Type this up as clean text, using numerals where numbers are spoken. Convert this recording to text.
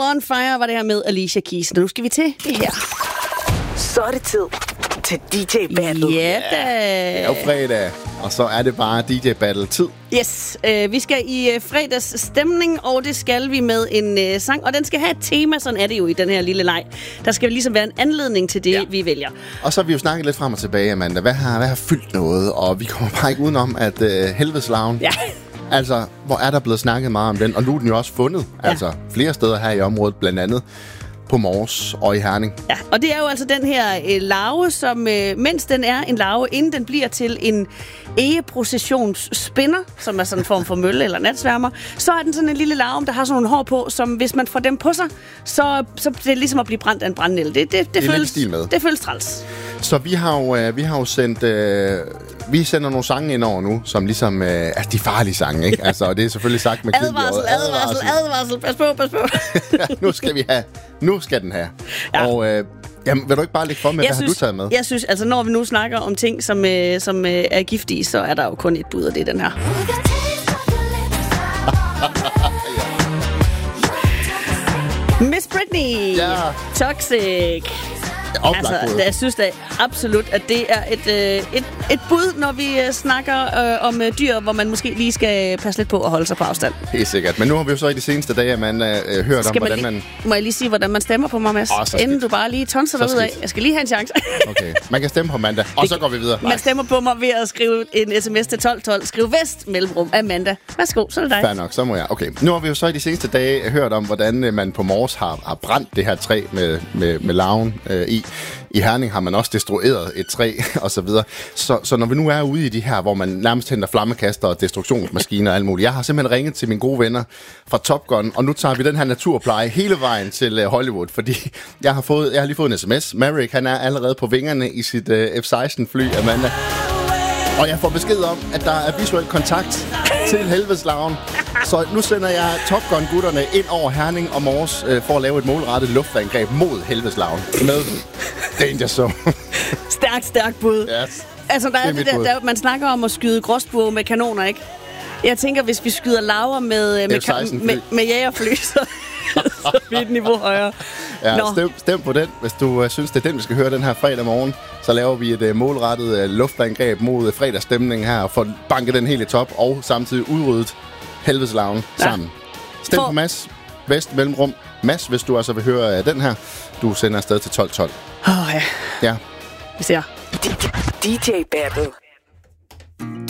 On Fire var det her med Alicia Keys. Nu skal vi til det her. Så er det tid til DJ Battle. Ja da. Det er jo fredag, og så er det bare DJ Battle-tid. Yes, vi skal i fredags stemning, og det skal vi med en sang, og den skal have et tema, sådan er det jo i den her lille leg. Der skal jo ligesom være en anledning til det, vi vælger. Og så har vi jo snakket lidt frem og tilbage, Amanda. Hvad har fyldt noget? Og vi kommer bare ikke udenom, at Helvedeslaven... Ja. Altså, hvor er der blevet snakket meget om den? Og nu er den jo også fundet. Ja. Altså, flere steder her i området, blandt andet på Mors og i Herning. Ja, og det er jo altså den her larve, som mens den er en larve, inden den bliver til en egeprocessionsspinner, som er sådan en form for mølle eller natsværmer, så er den sådan en lille larve, der har sådan nogle hår på, som hvis man får dem på sig, så det er ligesom at blive brændt af en brændnæld. Det føles stil med. Det føles træls. Så vi har jo sendt... vi sender nogle sange ind over nu, som ligesom er de farlige sange, ikke? Altså, og det er selvfølgelig sagt med advarsel. Pas på. Nu skal den have. Ja. Og jamen, vil du ikke bare lægge for med, hvad har du taget med? Jeg synes, altså når vi nu snakker om ting, som er giftige, så er der jo kun et bud, og det er den her. Miss Britney. Ja. Toxic. Altså, jeg synes da absolut, at det er et bud, når vi snakker om dyr, hvor man måske lige skal passe lidt på at holde sig på afstand. Helt sikkert. Men nu har vi jo så i de seneste dage, hørt om, hvordan man... Må jeg lige sige, hvordan man stemmer på mig, Mads? Inden du bare lige tonser dig ud af. Jeg skal lige have en chance. Okay, man kan stemme på Amanda, og så går vi videre. Man stemmer på mig ved at skrive en sms til 1212. Skriv vest, mellemrum, Amanda. Værsgo, så er det dig. Fair nok, så må jeg. Okay, nu har vi jo så i de seneste dage hørt om, hvordan man på Mors har brændt det her træ med larven i Herning har man også destrueret et træ, og så videre. Så når vi nu er ude i de her, hvor man nærmest henter flammekaster og destruktionsmaskiner og alt muligt. Jeg har simpelthen ringet til mine gode venner fra Top Gun, og nu tager vi den her naturpleje hele vejen til Hollywood, fordi jeg har lige fået en sms. Maverick, han er allerede på vingerne i sit F-16-fly, Amanda. Og jeg får besked om, at der er visuel kontakt til Helvedeslaven. Så nu sender jeg Top Gun-gutterne ind over Herning og Mors for at lave et målrettet luftangreb mod Helvedeslaven med Danger Zone. Stærkt bud. Yes. Altså, der er det der, man snakker om at skyde gråsbuer med kanoner, ikke? Jeg tænker, hvis vi skyder larver med jægerfly, så er vi et niveau højere. Ja, stem på den. Hvis du synes, det er den, vi skal høre den her fredag morgen, så laver vi et målrettet luftangreb mod fredagsstemningen her, og får banket den helt i top, og samtidig udryddet Helvedeslaven sammen. Stem på Mads, vest, mellemrum. Mads, hvis du altså vil høre den her, du sender afsted til 1212. Ja. Vi ser. DJ Battle.